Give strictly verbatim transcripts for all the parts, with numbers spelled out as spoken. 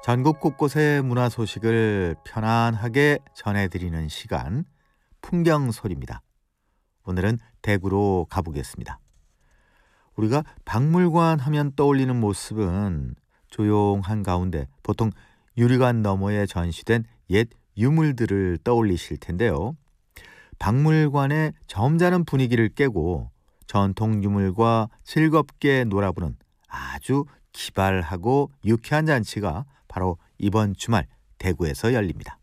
전국 곳곳의 문화 소식을 편안하게 전해드리는 시간, 풍경소리입니다. 오늘은 대구로 가보겠습니다. 우리가 박물관 하면 떠올리는 모습은 조용한 가운데 보통 유리관 너머에 전시된 옛 유물들을 떠올리실 텐데요. 박물관의 점잖은 분위기를 깨고 전통 유물과 즐겁게 놀아보는 아주 기발하고 유쾌한 잔치가 바로 이번 주말 대구에서 열립니다.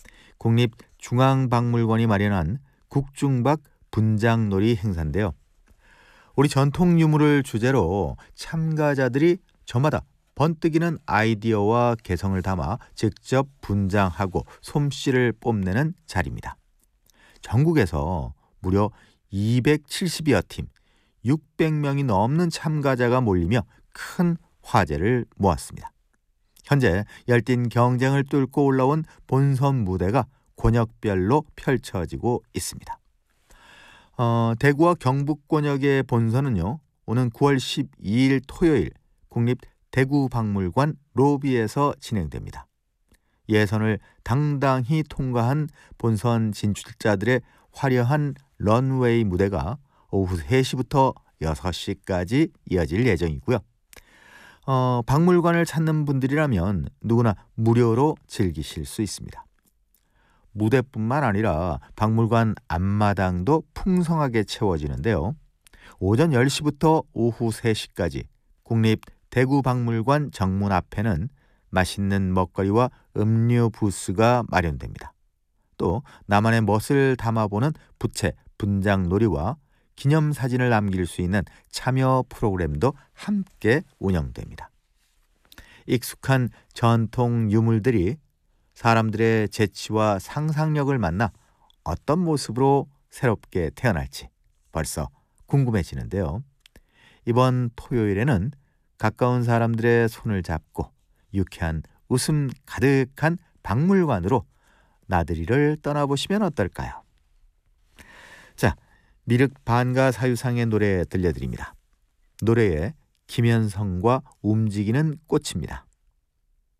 국립중앙박물관이 마련한 국중박 분장놀이 행사인데요. 우리 전통 유물을 주제로 참가자들이 저마다 번뜩이는 아이디어와 개성을 담아 직접 분장하고 솜씨를 뽐내는 자리입니다. 전국에서 무려 이백칠십여 팀, 육백 명이 넘는 참가자가 몰리며 큰 화제를 모았습니다. 현재 열띤 경쟁을 뚫고 올라온 본선 무대가 권역별로 펼쳐지고 있습니다. 어, 대구와 경북 권역의 본선은요, 오는 구월 십이일 토요일 국립 대구박물관 로비에서 진행됩니다. 예선을 당당히 통과한 본선 진출자들의 화려한 런웨이 무대가 오후 세 시부터 여섯 시까지 이어질 예정이고요. 어, 박물관을 찾는 분들이라면 누구나 무료로 즐기실 수 있습니다. 무대뿐만 아니라 박물관 앞마당도 풍성하게 채워지는데요. 오전 열 시부터 오후 세 시까지 국립 대구박물관 정문 앞에는 맛있는 먹거리와 음료 부스가 마련됩니다. 또 나만의 멋을 담아보는 부채 분장놀이와 기념사진을 남길 수 있는 참여 프로그램도 함께 운영됩니다. 익숙한 전통 유물들이 사람들의 재치와 상상력을 만나 어떤 모습으로 새롭게 태어날지 벌써 궁금해지는데요. 이번 토요일에는 가까운 사람들의 손을 잡고 유쾌한 웃음 가득한 박물관으로 나들이를 떠나보시면 어떨까요? 자, 미륵 반가 사유상의 노래 들려드립니다. 노래에 김현성과 움직이는 꽃입니다.